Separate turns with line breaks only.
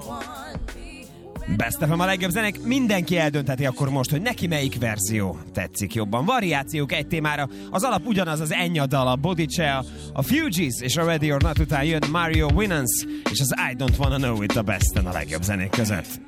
Best FM a legjobb zenék, mindenki eldöntheti akkor most, hogy neki melyik verzió tetszik jobban. Variációk egy témára, az alap ugyanaz, az Enya dal, a Bodycea, a Fugees és a Ready or Not után jön Mario Winans és az I Don't Wanna Know It a Besten a legjobb zenék között.